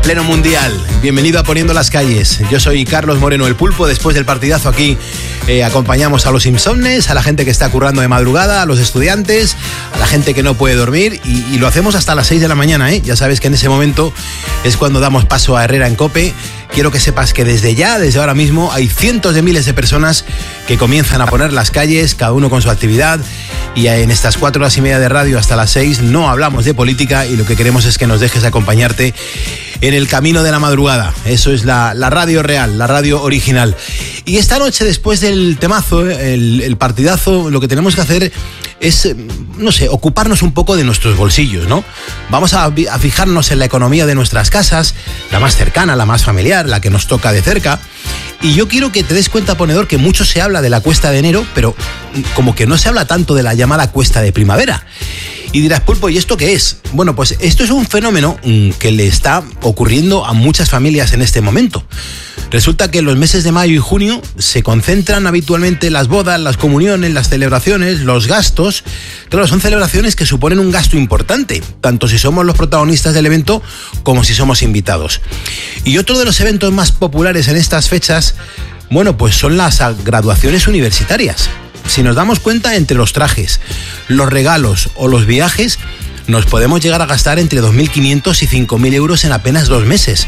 Pleno mundial, bienvenido a Poniendo las Calles. Yo soy Carlos Moreno, el Pulpo. Después del partidazo aquí acompañamos a los insomnes, a la gente que está currando de madrugada, a los estudiantes, a la gente que no puede dormir y lo hacemos hasta las 6 de la mañana, ¿eh? Ya sabes que en ese momento es cuando damos paso a Herrera en COPE. Quiero que sepas que desde ahora mismo, hay cientos de miles de personas que comienzan a poner las calles, cada uno con su actividad, y en estas 4 horas y media de radio hasta las 6 no hablamos de política y lo que queremos es que nos dejes acompañarte en el camino de la madrugada. Eso es la radio real, la radio original. Y esta noche, después del temazo, el partidazo, lo que tenemos que hacer es, no sé, ocuparnos un poco de nuestros bolsillos, ¿no? Vamos a fijarnos en la economía de nuestras casas, la más cercana, la más familiar, la que nos toca de cerca. Y yo quiero que te des cuenta, ponedor, que mucho se habla de la cuesta de enero, pero como que no se habla tanto de la llamada cuesta de primavera. Y dirás, Pulpo, ¿y esto qué es? Bueno, pues esto es un fenómeno que le está ocurriendo a muchas familias en este momento. Resulta que en los meses de mayo y junio se concentran habitualmente las bodas, las comuniones, las celebraciones, los gastos. Claro, son celebraciones que suponen un gasto importante, tanto si somos los protagonistas del evento como si somos invitados. Y otro de los eventos más populares en estas fechas, bueno, pues son las graduaciones universitarias. Si nos damos cuenta, entre los trajes, los regalos o los viajes, nos podemos llegar a gastar entre 2.500 y 5.000 euros en apenas 2 meses.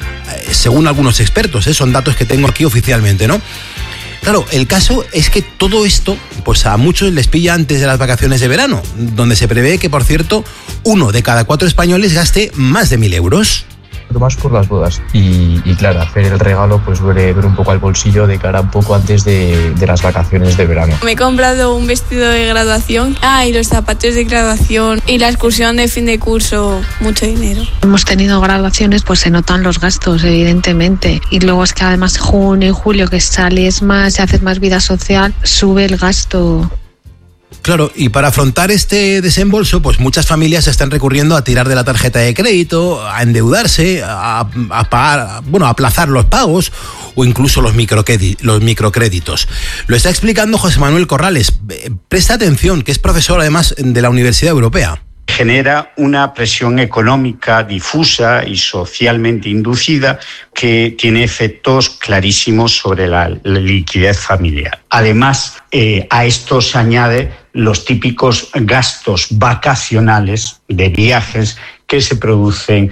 Según algunos expertos, son datos que tengo aquí oficialmente, ¿no? Claro, el caso es que todo esto, pues a muchos les pilla antes de las vacaciones de verano, donde se prevé que, por cierto, 1 de cada 4 españoles gaste más de 1.000 euros. Más por las bodas y claro, hacer el regalo pues duele un poco al bolsillo de cara un poco antes de las vacaciones de verano. Me he comprado un vestido de graduación, y los zapatos de graduación y la excursión de fin de curso, mucho dinero. Hemos tenido graduaciones, pues se notan los gastos, evidentemente, y luego es que además junio y julio que sales más y haces más vida social, sube el gasto. Claro, y para afrontar este desembolso, pues muchas familias están recurriendo a tirar de la tarjeta de crédito, a endeudarse, a pagar, bueno, a aplazar los pagos o incluso los microcréditos. Lo está explicando José Manuel Corrales. Presta atención, que es profesor además de la Universidad Europea. Genera una presión económica difusa y socialmente inducida que tiene efectos clarísimos sobre la liquidez familiar. Además, a esto se añade los típicos gastos vacacionales de viajes que se producen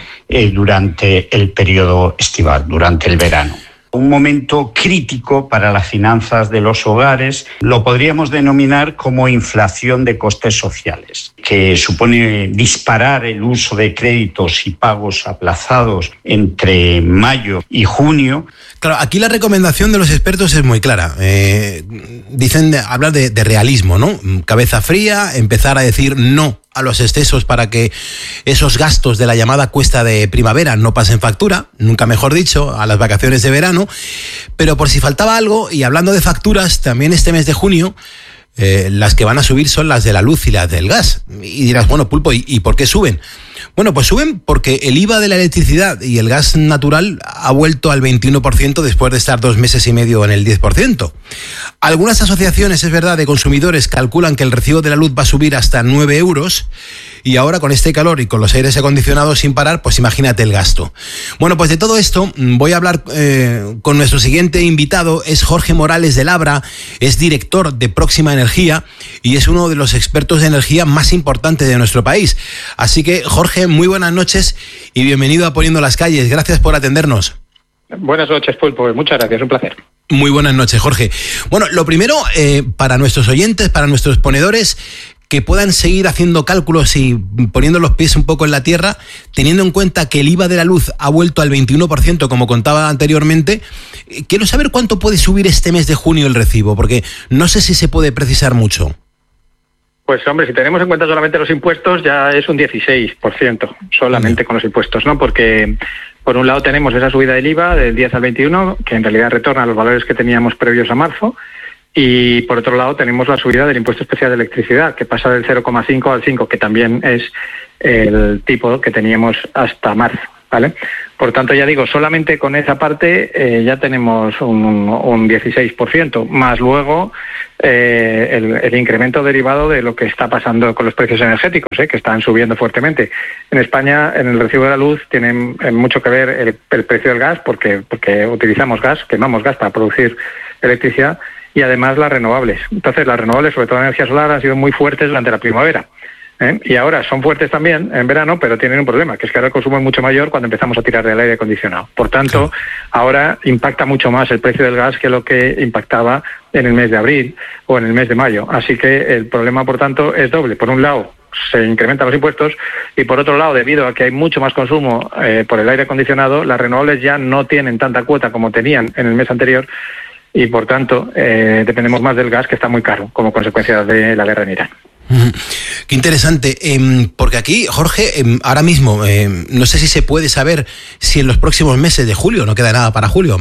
durante el periodo estival, durante el verano. Un momento crítico para las finanzas de los hogares lo podríamos denominar como inflación de costes sociales, que supone disparar el uso de créditos y pagos aplazados entre mayo y junio. Claro, aquí la recomendación de los expertos es muy clara. Hablar de realismo, ¿no? Cabeza fría, empezar a decir no a los excesos para que esos gastos de la llamada cuesta de primavera no pasen factura, nunca mejor dicho, a las vacaciones de verano. Pero por si faltaba algo, y hablando de facturas, también este mes de junio, las que van a subir son las de la luz y las del gas. Y dirás, bueno, Pulpo, ¿y por qué suben? Bueno, pues suben porque el IVA de la electricidad y el gas natural ha vuelto al 21% después de estar 2 meses y medio en el 10%. Algunas asociaciones, es verdad, de consumidores calculan que el recibo de la luz va a subir hasta 9 euros y ahora con este calor y con los aires acondicionados sin parar, pues imagínate el gasto. Bueno, pues de todo esto voy a hablar con nuestro siguiente invitado. Es Jorge Morales de Labra, es director de Próxima Energía y es uno de los expertos de energía más importantes de nuestro país. Así que, Jorge, muy buenas noches y bienvenido a Poniendo las Calles. Gracias por atendernos. Buenas noches, Pulpo. Muchas gracias, un placer. Muy buenas noches, Jorge. Bueno, lo primero, para nuestros oyentes, para nuestros ponedores, que puedan seguir haciendo cálculos y poniendo los pies un poco en la tierra, teniendo en cuenta que el IVA de la luz ha vuelto al 21%, como contaba anteriormente, quiero saber cuánto puede subir este mes de junio el recibo, porque no sé si se puede precisar mucho. Pues hombre, si tenemos en cuenta solamente los impuestos, ya es un 16%, solamente con los impuestos, ¿no? Porque por un lado tenemos esa subida del IVA del 10 al 21, que en realidad retorna a los valores que teníamos previos a marzo, y por otro lado tenemos la subida del impuesto especial de electricidad, que pasa del 0,5 al 5, que también es el tipo que teníamos hasta marzo. ¿vale? Por tanto, ya digo, solamente con esa parte ya tenemos un 16%, más luego el incremento derivado de lo que está pasando con los precios energéticos, que están subiendo fuertemente. En España, en el recibo de la luz, tiene mucho que ver el precio del gas, porque utilizamos gas, quemamos gas para producir electricidad, y además las renovables. Entonces, las renovables, sobre todo la energía solar, han sido muy fuertes durante la primavera. Y ahora son fuertes también en verano, pero tienen un problema, que es que ahora el consumo es mucho mayor cuando empezamos a tirar del aire acondicionado. Por tanto, ahora impacta mucho más el precio del gas que lo que impactaba en el mes de abril o en el mes de mayo. Así que el problema, por tanto, es doble. Por un lado, se incrementan los impuestos, y por otro lado, debido a que hay mucho más consumo por el aire acondicionado, las renovables ya no tienen tanta cuota como tenían en el mes anterior, y por tanto dependemos más del gas, que está muy caro como consecuencia de la guerra en Irán. Qué interesante, porque aquí, Jorge, ahora mismo, no sé si se puede saber si en los próximos meses de julio, no queda nada para julio,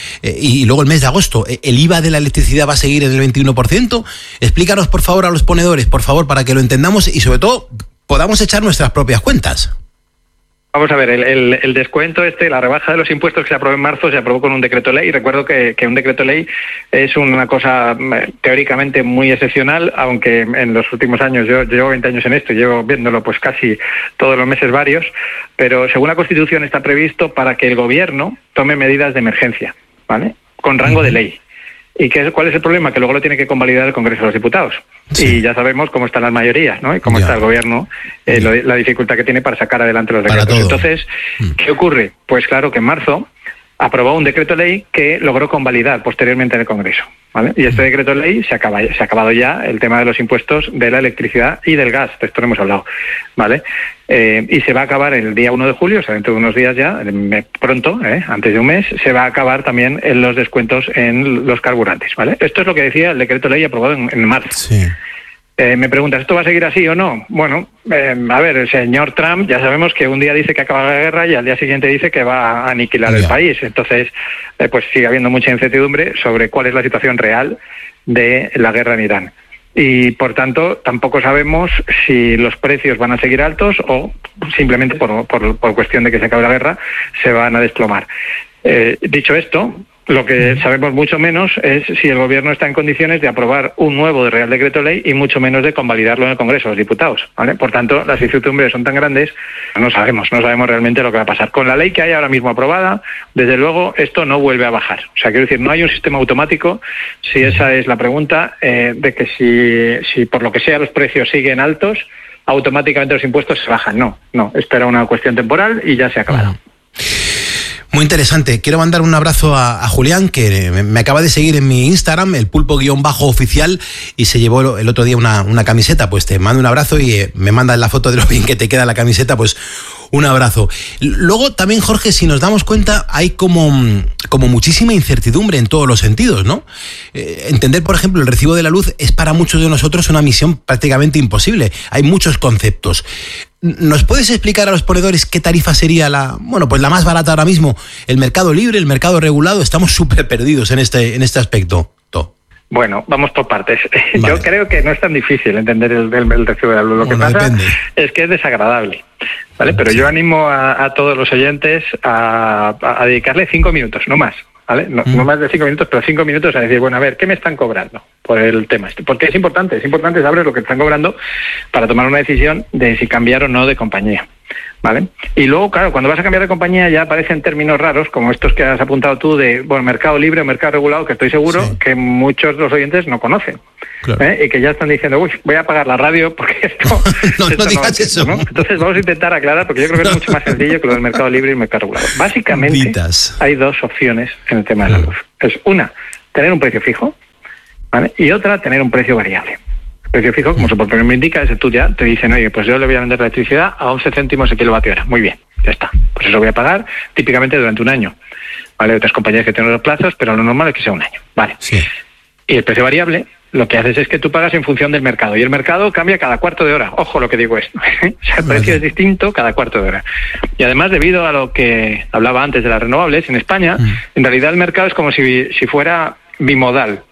y luego el mes de agosto, ¿el IVA de la electricidad va a seguir en el 21%? Explícanos, por favor, a los ponedores, por favor, para que lo entendamos y, sobre todo, podamos echar nuestras propias cuentas. Vamos a ver, el descuento la rebaja de los impuestos que se aprobó en marzo, se aprobó con un decreto ley. Recuerdo que un decreto ley es una cosa teóricamente muy excepcional, aunque en los últimos años, yo llevo 20 años en esto y llevo viéndolo pues casi todos los meses varios, pero según la Constitución está previsto para que el gobierno tome medidas de emergencia, ¿vale? Con rango de ley. ¿Y cuál es el problema? Que luego lo tiene que convalidar el Congreso de los Diputados. Sí. Y ya sabemos cómo están las mayorías, ¿no? Y cómo está el gobierno, la dificultad que tiene para sacar adelante los decretos. Entonces, ¿qué ocurre? Pues claro que en marzo aprobó un decreto ley que logró convalidar posteriormente en el Congreso, ¿vale? Y este decreto ley se ha acabado ya el tema de los impuestos de la electricidad y del gas, de esto no hemos hablado, ¿vale? Y se va a acabar el día 1 de julio, o sea, dentro de unos días ya, pronto, antes de un mes, se va a acabar también en los descuentos en los carburantes, ¿vale? Esto es lo que decía el decreto ley aprobado en marzo. Sí. Me preguntas, ¿esto va a seguir así o no? Bueno, a ver, el señor Trump ya sabemos que un día dice que acaba la guerra y al día siguiente dice que va a aniquilar el país. Entonces, pues sigue habiendo mucha incertidumbre sobre cuál es la situación real de la guerra en Irán. Y, por tanto, tampoco sabemos si los precios van a seguir altos o simplemente por cuestión de que se acabe la guerra se van a desplomar. Dicho esto, lo que sabemos mucho menos es si el gobierno está en condiciones de aprobar un nuevo Real Decreto Ley y mucho menos de convalidarlo en el Congreso de los Diputados, ¿vale? Por tanto, las incertidumbres son tan grandes, no sabemos realmente lo que va a pasar. Con la ley que hay ahora mismo aprobada, desde luego, esto no vuelve a bajar. O sea, quiero decir, no hay un sistema automático, si esa es la pregunta, de que si por lo que sea los precios siguen altos, automáticamente los impuestos se bajan. No, esto era una cuestión temporal y ya se ha acabado. Muy interesante. Quiero mandar un abrazo a Julián, que me acaba de seguir en mi Instagram, el pulpo_oficial, y se llevó el otro día una camiseta. Pues te mando un abrazo y me manda la foto de lo bien que te queda la camiseta, pues un abrazo. Luego también, Jorge, si nos damos cuenta, hay como muchísima incertidumbre en todos los sentidos, ¿no? Entender, por ejemplo, el recibo de la luz es para muchos de nosotros una misión prácticamente imposible. Hay muchos conceptos. ¿Nos puedes explicar a los ponedores qué tarifa sería la más barata ahora mismo? ¿El mercado libre, el mercado regulado? Estamos súper perdidos en este aspecto. Bueno, vamos por partes. Vale. Yo creo que no es tan difícil entender el recibo de la luz. Lo que pasa es que es desagradable, ¿vale? Pero yo animo a todos los oyentes a dedicarle 5 minutos, no más. ¿Vale? No más de 5 minutos, pero 5 minutos a decir, bueno, a ver, ¿qué me están cobrando por el tema este? Porque es importante saber lo que están cobrando para tomar una decisión de si cambiar o no de compañía, ¿vale? Y luego, claro, cuando vas a cambiar de compañía ya aparecen términos raros, como estos que has apuntado tú de, mercado libre o mercado regulado, que estoy seguro que muchos de los oyentes no conocen. Claro. Y que ya están diciendo, voy a apagar la radio porque esto no digas eso, ¿no? Entonces vamos a intentar aclarar, porque yo creo que es mucho más sencillo que lo del mercado libre y el mercado regulado. Básicamente hay dos opciones en el tema de la luz. Es una, tener un precio fijo, ¿vale? Y otra, tener un precio variable. El precio fijo, como su propio nombre indica, es tú ya te dicen, oye, pues yo le voy a vender la electricidad a 11 céntimos el kilovatio hora. Muy bien, ya está. Pues eso voy a pagar típicamente durante un año. ¿Vale? Hay otras compañías que tienen los plazos, pero lo normal es que sea un año. Vale. Sí. Y el precio variable, lo que haces es que tú pagas en función del mercado. Y el mercado cambia cada cuarto de hora. Ojo lo que digo esto. O sea, el precio es distinto cada cuarto de hora. Y además, debido a lo que hablaba antes de las renovables, en España, en realidad el mercado es como si fuera bimodal.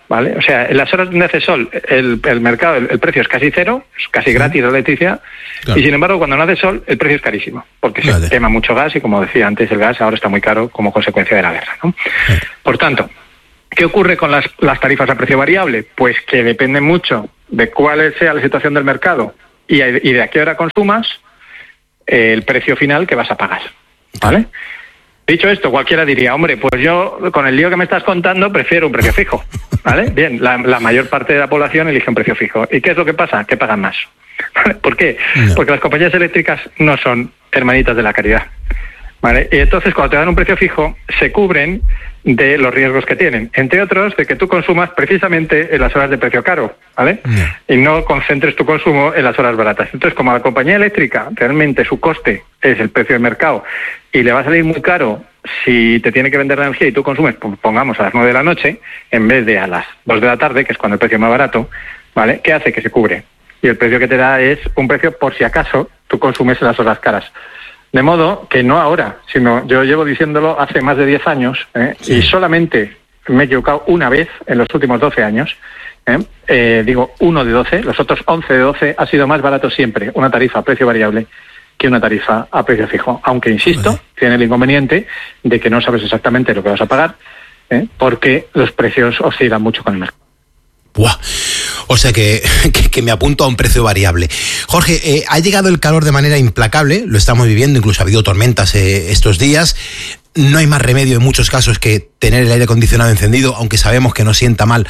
¿vale? O sea, en las horas donde hace sol, el mercado, el precio es casi cero, es casi gratis la electricidad, claro. Y sin embargo, cuando no hace sol, el precio es carísimo, porque se quema mucho gas y, como decía antes, el gas ahora está muy caro como consecuencia de la guerra, ¿no? Por tanto, ¿qué ocurre con las tarifas a precio variable? Pues que depende mucho de cuál sea la situación del mercado y de a qué hora consumas el precio final que vas a pagar, ¿vale? Dicho esto, cualquiera diría, hombre, pues yo, con el lío que me estás contando, prefiero un precio fijo, ¿vale? Bien, la mayor parte de la población elige un precio fijo. ¿Y qué es lo que pasa? Que pagan más. ¿Por qué? No. Porque las compañías eléctricas no son hermanitas de la caridad, ¿vale? Y entonces, cuando te dan un precio fijo, se cubren de los riesgos que tienen, entre otros, de que tú consumas precisamente en las horas de precio caro, ¿vale? Y no concentres tu consumo en las horas baratas. Entonces, como la compañía eléctrica realmente su coste es el precio de mercado y le va a salir muy caro si te tiene que vender la energía y tú consumes, pongamos, a las 9 de la noche, en vez de a las 2 de la tarde, que es cuando el precio es más barato, ¿vale? ¿Qué hace? Que se cubre. Y el precio que te da es un precio por si acaso tú consumes en las horas caras. De modo que no ahora, sino yo llevo diciéndolo hace más de 10 años, y solamente me he equivocado una vez en los últimos 12 años. Digo 1 de 12, los otros 11 de 12 ha sido más barato siempre una tarifa a precio variable que una tarifa a precio fijo. Aunque, insisto, tiene el inconveniente de que no sabes exactamente lo que vas a pagar, porque los precios oscilan mucho con el mercado. ¡Buah! O sea que me apunto a un precio variable. Jorge, ha llegado el calor de manera implacable, lo estamos viviendo, incluso ha habido tormentas estos días. No hay más remedio en muchos casos que tener el aire acondicionado encendido, aunque sabemos que no sienta mal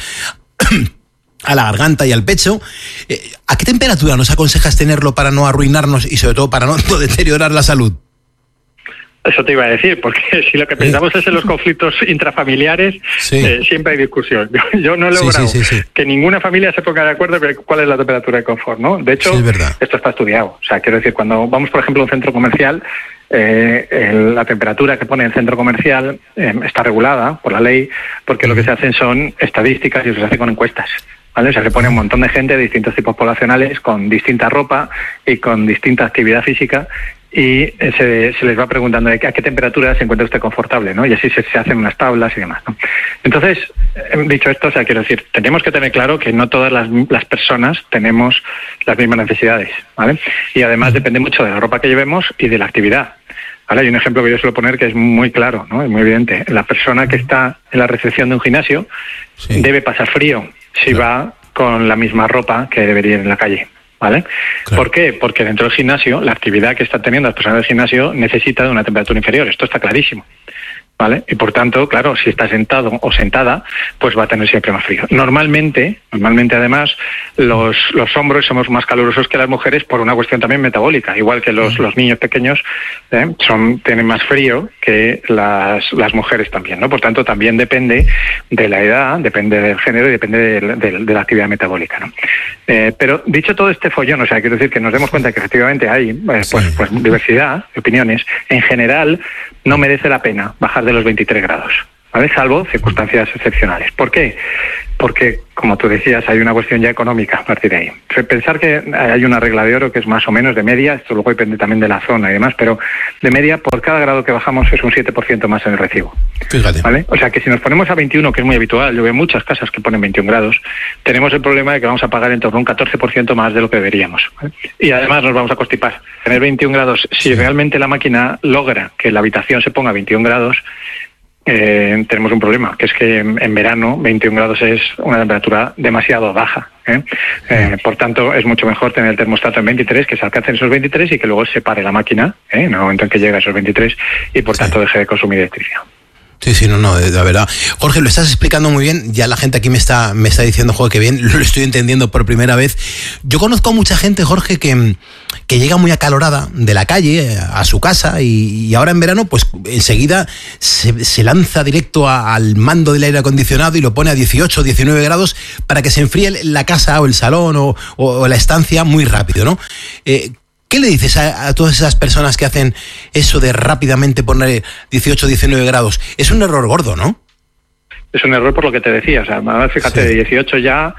a la garganta y al pecho. ¿A qué temperatura nos aconsejas tenerlo para no arruinarnos y sobre todo para no deteriorar la salud? Eso te iba a decir, porque si lo que pensamos es en los conflictos intrafamiliares, siempre hay discusión. Yo no he logrado que ninguna familia se ponga de acuerdo con cuál es la temperatura de confort, ¿no? De hecho, esto está estudiado. O sea, quiero decir, cuando vamos, por ejemplo, a un centro comercial, la temperatura que pone el centro comercial está regulada por la ley, porque lo que se hacen son estadísticas y se hace con encuestas, ¿vale? O sea, se pone un montón de gente de distintos tipos poblacionales, con distinta ropa y con distinta actividad física, y se les va preguntando a qué temperatura se encuentra usted confortable, ¿no? Y así se hacen unas tablas y demás, ¿no? Entonces, dicho esto, o sea, quiero decir, tenemos que tener claro que no todas las personas tenemos las mismas necesidades, ¿vale? Y además depende mucho de la ropa que llevemos y de la actividad. Ahora hay un ejemplo que yo suelo poner que es muy claro, ¿no? Es muy evidente. La persona que está en la recepción de un gimnasio debe pasar frío si va con la misma ropa que debería ir en la calle, ¿vale? Claro. ¿Por qué? Porque dentro del gimnasio, la actividad que están teniendo las personas del gimnasio necesita de una temperatura inferior. Esto está clarísimo, ¿vale? Y por tanto, claro, si está sentado o sentada, pues va a tener siempre más frío. Normalmente además, los hombres somos más calurosos que las mujeres por una cuestión también metabólica, igual que los niños pequeños tienen más frío que las mujeres también, ¿no? Por tanto, también depende de la edad, depende del género y depende de la actividad metabólica, ¿no? Pero dicho todo este follón, o sea, quiero decir que nos demos cuenta que efectivamente hay pues diversidad de opiniones. En general, no merece la pena bajar de los 23 grados, ¿vale? Salvo circunstancias excepcionales. ¿Por qué? Porque, como tú decías, hay una cuestión ya económica a partir de ahí. Pensar que hay una regla de oro que es más o menos de media, esto luego depende también de la zona y demás, pero de media, por cada grado que bajamos es un 7% más en el recibo. Fíjate. ¿Vale? O sea que si nos ponemos a 21, que es muy habitual, yo veo muchas casas que ponen 21 grados, tenemos el problema de que vamos a pagar en torno a un 14% más de lo que deberíamos, ¿vale? Y además nos vamos a constipar. Tener 21 grados, si realmente la máquina logra que la habitación se ponga a 21 grados, tenemos un problema, que es que en verano 21 grados es una temperatura demasiado baja, por tanto es mucho mejor tener el termostato en 23, que se alcancen esos 23 y que luego se pare la máquina en el momento en que llega a esos 23 y por tanto deje de consumir electricidad. Sí, no, la verdad. Jorge, lo estás explicando muy bien. Ya la gente aquí me está diciendo, joder, qué bien, lo estoy entendiendo por primera vez. Yo conozco a mucha gente, Jorge, que llega muy acalorada de la calle a su casa y ahora en verano, pues enseguida se lanza directo al mando del aire acondicionado y lo pone a 18, 19 grados para que se enfríe la casa o el salón o la estancia muy rápido, ¿no? ¿Qué le dices a todas esas personas que hacen eso de rápidamente poner 18, 19 grados? Es un error gordo, ¿no? Es un error por lo que te decía. O sea, fíjate, de 18 a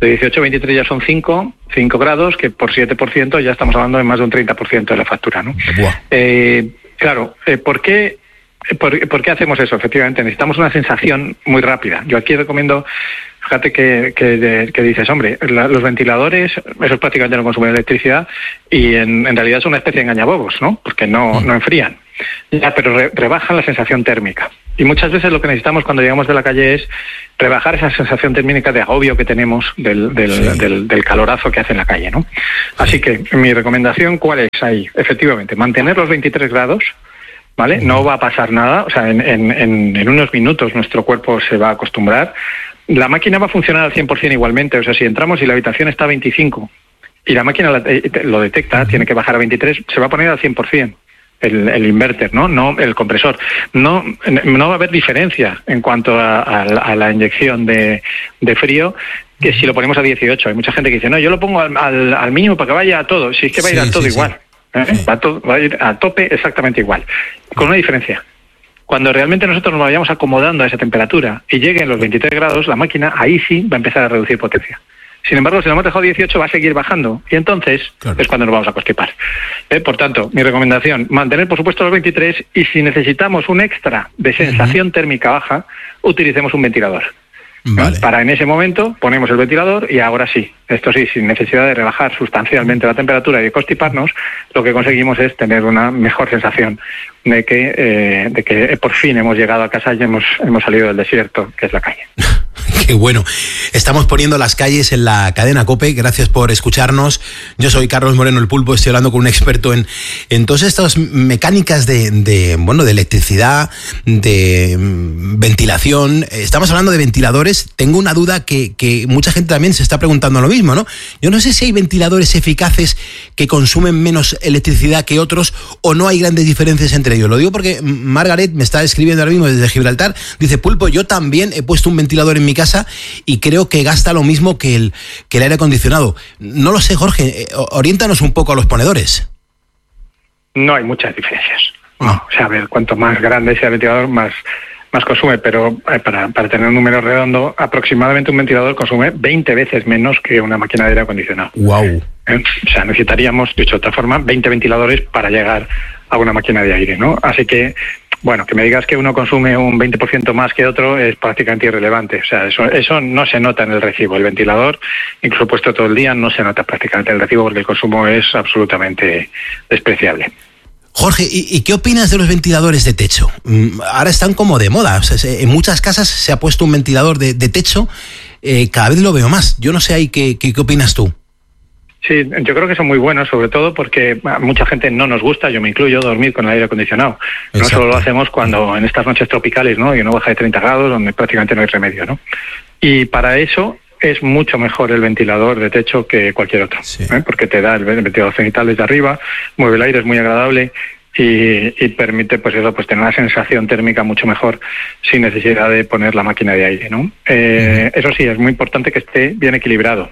23 ya son 5 grados, que por 7% ya estamos hablando de más de un 30% de la factura, ¿no? Claro, ¿por qué hacemos eso? Efectivamente, necesitamos una sensación muy rápida. Yo aquí recomiendo Fíjate que dices, hombre, los ventiladores, esos prácticamente no consumen electricidad y en realidad son una especie de engañabobos, ¿no? Porque no enfrían. Ya, pero rebajan la sensación térmica. Y muchas veces lo que necesitamos cuando llegamos de la calle es rebajar esa sensación térmica de agobio que tenemos del calorazo que hace en la calle, ¿no? Así que mi recomendación, ¿cuál es ahí? Efectivamente, mantener los 23 grados, ¿vale? No va a pasar nada, o sea, en unos minutos nuestro cuerpo se va a acostumbrar. La máquina va a funcionar al 100% igualmente, o sea, si entramos y la habitación está a 25 y la máquina lo detecta, tiene que bajar a 23, se va a poner al 100%. El inverter, no el compresor. No va a haber diferencia en cuanto a la inyección de frío que si lo ponemos a 18. Hay mucha gente que dice, no, yo lo pongo al mínimo para que vaya a todo. Si es que va a ir a todo igual. Va a ir a tope exactamente igual. Con una diferencia. Cuando realmente nosotros nos vayamos acomodando a esa temperatura y lleguen los 23 grados, la máquina ahí sí va a empezar a reducir potencia. Sin embargo, si lo hemos dejado 18, va a seguir bajando. Y entonces es cuando nos vamos a constipar. Por tanto, mi recomendación, mantener, por supuesto, los 23 y si necesitamos un extra de sensación térmica baja, utilicemos un ventilador. Vale. Para en ese momento ponemos el ventilador y ahora sí, esto sí, sin necesidad de rebajar sustancialmente la temperatura y de constiparnos, lo que conseguimos es tener una mejor sensación de que por fin hemos llegado a casa y hemos salido del desierto, que es la calle. Qué bueno. Estamos poniendo las calles en la cadena COPE. Gracias por escucharnos. Yo soy Carlos Moreno, el Pulpo. Estoy hablando con un experto en todas estas mecánicas de electricidad, de ventilación. Estamos hablando de ventiladores. Tengo una duda que mucha gente también se está preguntando lo mismo, ¿no? Yo no sé si hay ventiladores eficaces que consumen menos electricidad que otros o no hay grandes diferencias entre ellos. Lo digo porque Margaret me está escribiendo ahora mismo desde Gibraltar. Dice, Pulpo, yo también he puesto un ventilador en mi casa y creo que gasta lo mismo que el aire acondicionado. No lo sé, Jorge, oriéntanos un poco a los ponedores. No hay muchas diferencias. No. O sea, a ver, cuanto más grande sea el ventilador, más consume, pero para tener un número redondo, aproximadamente un ventilador consume 20 veces menos que una máquina de aire acondicionado. ¡Wow! O sea, necesitaríamos, dicho de otra forma, 20 ventiladores para llegar a una máquina de aire, ¿no? Así que, bueno, que me digas que uno consume un 20% más que otro es prácticamente irrelevante. O sea, eso no se nota en el recibo. El ventilador, incluso puesto todo el día, no se nota prácticamente en el recibo porque el consumo es absolutamente despreciable. Jorge, ¿y qué opinas de los ventiladores de techo? Ahora están como de moda. O sea, en muchas casas se ha puesto un ventilador de techo. Cada vez lo veo más. Yo no sé ahí qué opinas tú. Sí, yo creo que son muy buenos, sobre todo porque a mucha gente no nos gusta, yo me incluyo, dormir con el aire acondicionado. Exacto. No solo lo hacemos cuando en estas noches tropicales, ¿no? Y no baja de 30 grados, donde prácticamente no hay remedio, ¿no? Y para eso es mucho mejor el ventilador de techo que cualquier otro, sí. Porque te da el ventilador cenital desde arriba, mueve el aire, es muy agradable y permite pues tener una sensación térmica mucho mejor sin necesidad de poner la máquina de aire, ¿no? Eso sí, es muy importante que esté bien equilibrado.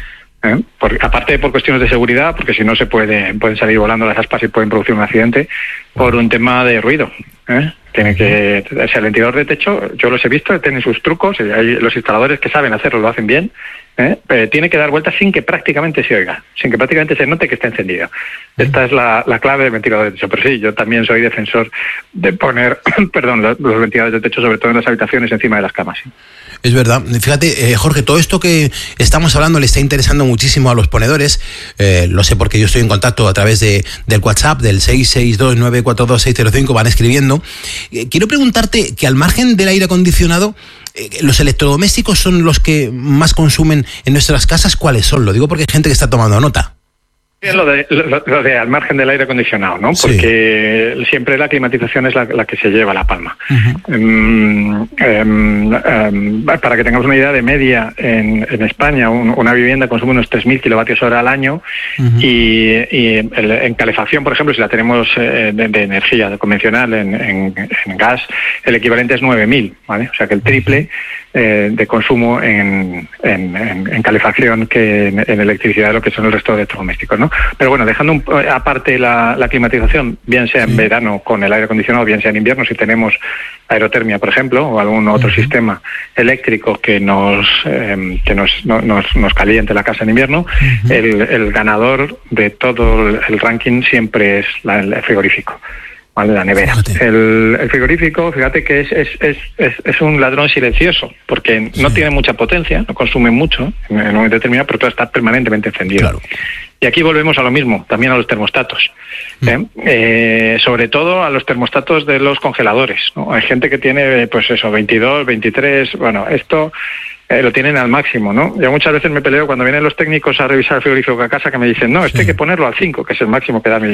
Aparte por cuestiones de seguridad, porque si no pueden salir volando las aspas y pueden producir un accidente, por un tema de ruido. Tiene que, o sea, el ventilador de techo, yo los he visto, tienen sus trucos, y hay los instaladores que saben hacerlo, lo hacen bien, pero tiene que dar vueltas sin que prácticamente se oiga, sin que prácticamente se note que está encendido. Esta es la clave del ventilador de techo. Pero sí, yo también soy defensor de poner los ventiladores de techo, sobre todo en las habitaciones, encima de las camas. ¿Sí? Es verdad. Fíjate, Jorge, todo esto que estamos hablando le está interesando muchísimo a los ponedores. Lo sé porque yo estoy en contacto a través del WhatsApp, del 662942605, van escribiendo. Quiero preguntarte que al margen del aire acondicionado, los electrodomésticos son los que más consumen en nuestras casas. ¿Cuáles son? Lo digo porque hay gente que está tomando nota. Lo de al margen del aire acondicionado, ¿no? Porque siempre la climatización es la que se lleva la palma. Para que tengamos una idea, de media en España, una vivienda consume unos 3.000 kilovatios hora al año y en calefacción, por ejemplo, si la tenemos de energía convencional en gas, el equivalente es 9.000, ¿vale? O sea que el triple de consumo en calefacción que en electricidad de lo que son el resto de electrodomésticos, ¿no? Pero bueno, dejando aparte la climatización, bien sea en verano con el aire acondicionado, bien sea en invierno si tenemos aerotermia, por ejemplo, o algún otro sistema eléctrico que nos caliente la casa en invierno, el ganador de todo el ranking siempre es el frigorífico. ¿vale? La nevera. El frigorífico, fíjate que es un ladrón silencioso, porque no tiene mucha potencia, no consume mucho en un momento determinado, pero todo está permanentemente encendido. Claro. Y aquí volvemos a lo mismo, también a los termostatos. Sobre todo a los termostatos de los congeladores, ¿no? Hay gente que tiene, 22, 23, bueno, esto lo tienen al máximo, ¿no? Yo muchas veces me peleo cuando vienen los técnicos a revisar el frigorífico a casa, que me dicen, no, esto hay que ponerlo al 5, que es el máximo que da mi